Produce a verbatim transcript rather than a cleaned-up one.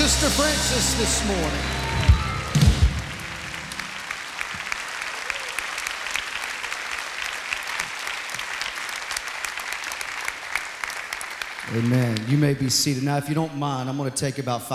Sister Francis this morning. Amen. You may be seated. Now, if you don't mind, I'm going to take about five